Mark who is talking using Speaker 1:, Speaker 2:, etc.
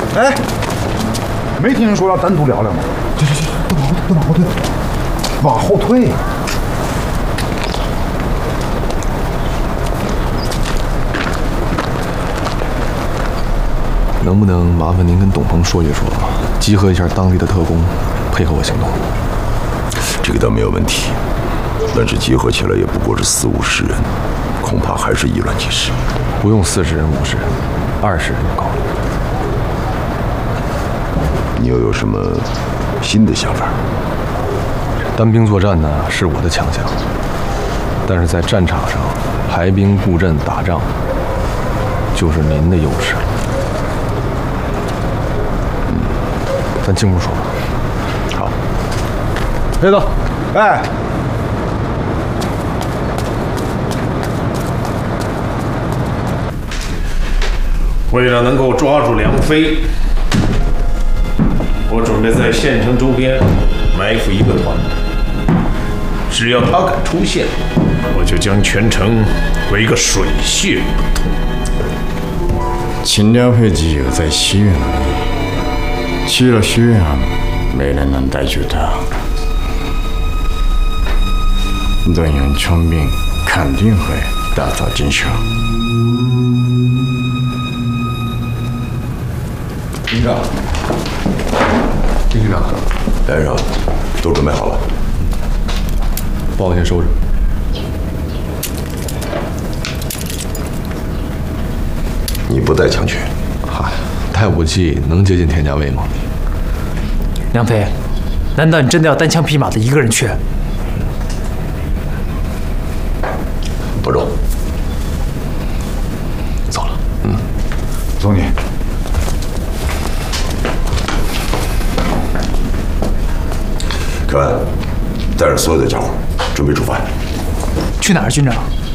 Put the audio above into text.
Speaker 1: 哎，没听人说要单独聊聊吗？去，都往后退，往后退。
Speaker 2: 能不能麻烦您跟董鹏说一说，集合一下当地的特工，配合我行动？
Speaker 3: 这个倒没有问题，但是集合起来也不过是40-50人，恐怕还是以乱即时。
Speaker 2: 不用40人、50人，20人就够了。
Speaker 3: 你又有什么新的想法？
Speaker 2: 单兵作战呢是我的强项，但是在战场上排兵布阵打仗，就是您的优势。咱进屋说吧。
Speaker 3: 好，
Speaker 2: 黑子，
Speaker 1: 哎，
Speaker 4: 为了能够抓住梁飞，我准备在县城周边埋伏一个团，只要他敢出现，我就将全城围个水泄不通。
Speaker 5: 秦辽飞只有在西院里。去了西院，没人能逮住他。动员全兵，肯定会打草惊蛇。
Speaker 2: 营长，丁局长，
Speaker 3: 来人，都准备好了。
Speaker 2: 包子先收着。
Speaker 3: 你不带枪去？
Speaker 2: 嗨，带武器能接近田家卫吗？
Speaker 6: 梁飞，难道你真的要单枪匹马的一个人去？
Speaker 3: 不中。
Speaker 2: 走了。
Speaker 1: 送你。
Speaker 3: 凯文，带着所有的家伙，准备出发。
Speaker 6: 去哪儿，军长？